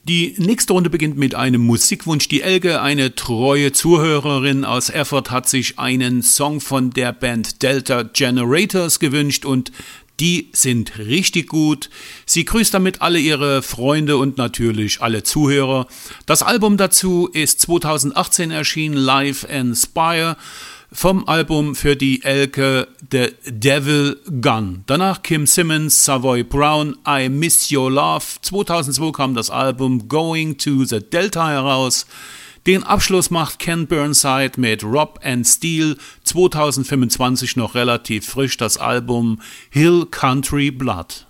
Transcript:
Die nächste Runde beginnt mit einem Musikwunsch. Die Elke, eine treue Zuhörerin aus Erfurt, hat sich einen Song von der Band Delta Generators gewünscht und die sind richtig gut. Sie grüßt damit alle ihre Freunde und natürlich alle Zuhörer. Das Album dazu ist 2018 erschienen, Live Inspire. Vom Album für die Elke The Devil Gun. Danach Kim Simmons, Savoy Brown, I Miss Your Love. 2002 kam das Album Going to the Delta heraus. Den Abschluss macht Ken Burnside mit Rob and Steel. 2025 noch relativ frisch das Album Hill Country Blood.